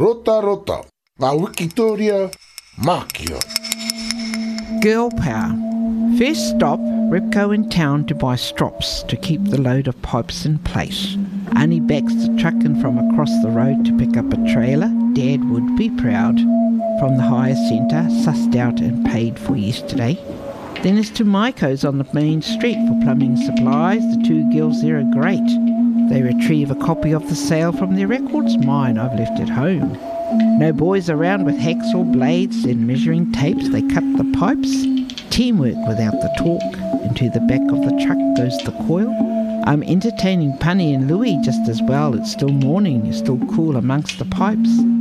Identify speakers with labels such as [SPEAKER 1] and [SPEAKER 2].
[SPEAKER 1] Rota rota, ngā Wikitoria, Mākia.
[SPEAKER 2] Girl power. First stop, Ripco in town to buy strops to keep the load of pipes in place. Annie backs the truck in from across the road to pick up a trailer. Dad would be proud. From the hire centre, sussed out and paid for yesterday. Then it's to Maiko's on the main street for plumbing supplies. The two girls there are great. They retrieve a copy of the sale from their records. Mine I've left at home. No boys around with hacksaw blades and measuring tapes. They cut the pipes. Teamwork without the talk. Into the back of the truck goes the coil. I'm entertaining Punny and Louie just as well. It's still morning. It's still cool amongst the pipes.